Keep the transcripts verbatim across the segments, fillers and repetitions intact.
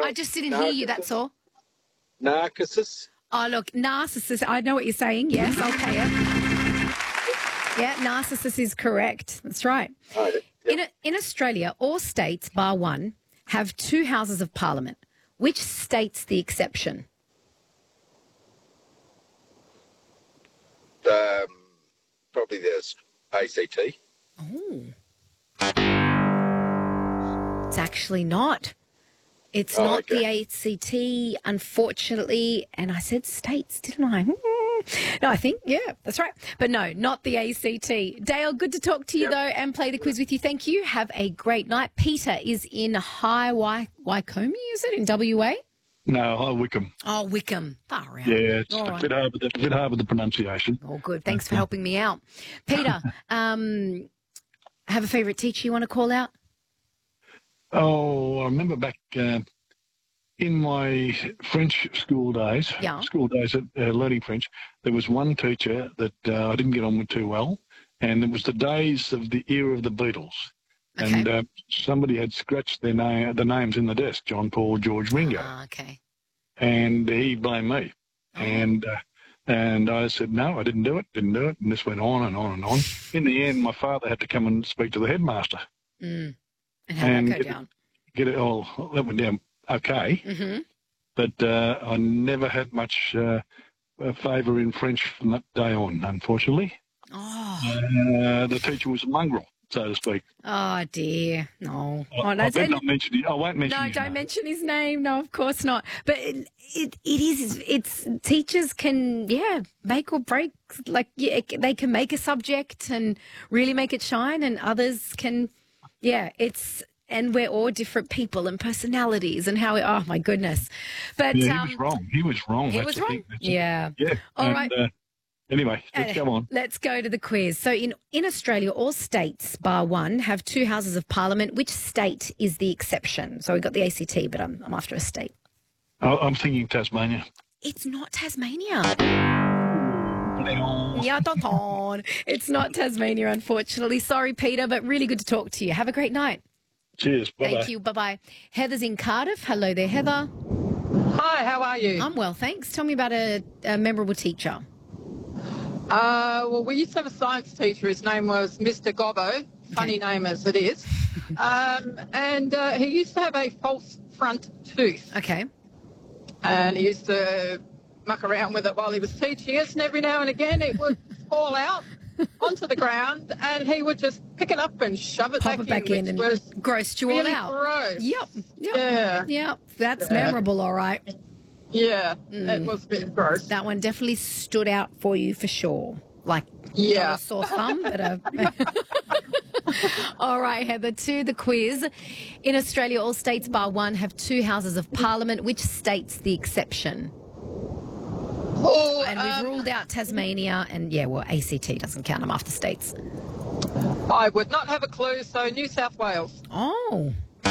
I just didn't hear you, that's all. Narcissus. Oh, look, Narcissus, I know what you're saying. Yes, I'll pay it. Yeah, Narcissus is correct. That's right. Oh, yeah. In, in Australia, all states, bar one, have two houses of parliament. Which state's the exception? Um, probably the A C T. Oh. It's actually not. It's Oh, not okay. the A C T, unfortunately. And I said states, didn't I? No, I think, yeah, that's right. But no, not the A C T. Dale, good to talk to you, Yep. though, and play the quiz with you. Thank you. Have a great night. Peter is in High Wy- Wycombe, is it, in W A? No, oh, Wickham. Oh, Wickham. Far out. Yeah, it's All a right. bit hard with the, bit hard with the pronunciation. Oh, good. Thanks for helping me out. Peter, um, have a favourite teacher you want to call out? Oh, I remember back uh, in my French school days, Yeah. school days at uh, learning French, there was one teacher that uh, I didn't get on with too well, and it was the days of the era of the Beatles. Okay. And uh, somebody had scratched their name, the names in the desk, John Paul, George, Ringo, Ah, okay. and he blamed me. Oh. And uh, and I said, no, I didn't do it, didn't do it. And this went on and on and on. In the end, my father had to come and speak to the headmaster. Mm. And how did And that go get- down? Get it all, that went down okay. Mm-hmm. But uh, I never had much uh, favour in French from that day on, unfortunately. Oh, Uh, the teacher was a mongrel, so to speak. oh dear. No. I, Oh, I no, better not mention it. I won't mention no, his don't name. mention his name. No, of course not. But it, it, it is, it's, teachers can, yeah, make or break. Like, yeah, they can make a subject and really make it shine, and others can, yeah, it's, and we're all different people and personalities and how we, oh my goodness. But, Yeah, he um, was wrong. He was wrong. he That's was the wrong. thing. That's it. Yeah. Yeah. All and, right. Uh, anyway, let's Uh, go on. Let's go to the quiz. So in, in Australia, all states, bar one, have two houses of parliament. Which state is the exception? So we've got the A C T, but I'm, I'm after a state. I, I'm thinking Tasmania. It's not Tasmania. Yeah, don, don. It's not Tasmania, unfortunately. Sorry, Peter, but really good to talk to you. Have a great night. Cheers. Bye-bye. Thank you. Bye-bye. Heather's in Cardiff. Hello there, Heather. Hi, how are you? I'm well, thanks. Tell me about a, a memorable teacher. Uh, well, we used to have a science teacher. His name was Mister Gobbo, funny name as it is. Um, and uh, he used to have a false front tooth. Okay. And he used to muck around with it while he was teaching us. And every now and again it would fall out onto the ground and he would just pick it up and shove it Pop back it back in, in and which was grossed you all really out. gross. Yep. Yep. Yeah. Yep. That's Yeah. memorable, all right. Yeah, Mm. it was a bit gross. That one definitely stood out for you for sure. Like, Yeah. not a sore thumb, but a... All right, Heather, to the quiz. In Australia, all states bar one have two houses of parliament. Which state's the exception? Oh, And we've um, ruled out Tasmania, and yeah, well, A C T doesn't count them after states. I would not have a clue, so New South Wales. Oh,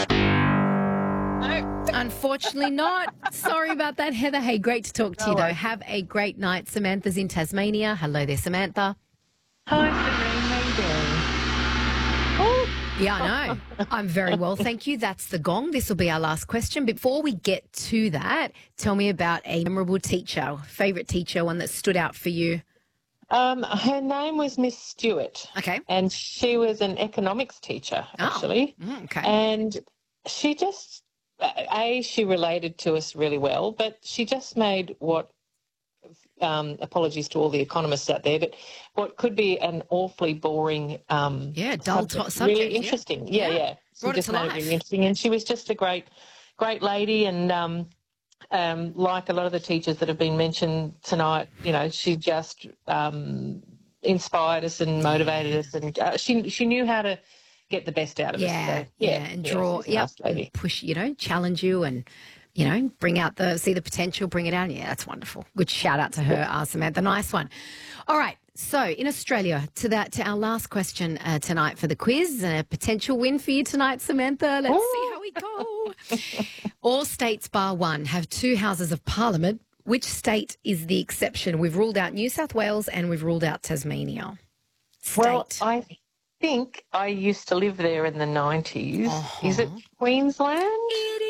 No. unfortunately not. Sorry about that, Heather. Hey, great to talk to you, No though. worries. Have a great night. Samantha's in Tasmania. Hello there, Samantha. Hi, Serene. How you doing? Yeah, I know. I'm very well, thank you. That's the gong. This will be our last question. Before we get to that, tell me about a memorable teacher, favourite teacher, one that stood out for you. Um, her name was Miss Stewart, Okay. and she was an economics teacher, Oh. actually. Mm, okay. And she just, A, she related to us really well, but she just made what, um, apologies to all the economists out there, but what could be an awfully boring um, Yeah, dull subject, to- subject, really yeah. interesting. Yeah, Yeah. yeah. She Brought it just to made it life. really interesting. And she was just a great, great lady, and um, um, like a lot of the teachers that have been mentioned tonight, you know, she just um, inspired us and motivated us, and uh, she she knew how to get the best out of Yeah, us. So, yeah, and draw, she's a yep, nice lady. and push, you know, challenge you and, you know, bring out the, see the potential, bring it out. Yeah, that's wonderful. Good shout out to her, uh, Samantha. Nice one. All right. So in Australia, to that, to our last question uh, tonight for the quiz, a potential win for you tonight, Samantha. Let's see how we go. All states bar one have two houses of parliament. Which state is the exception? We've ruled out New South Wales and we've ruled out Tasmania. State. Well, I think I used to live there in the nineties. Uh-huh. Is it Queensland? It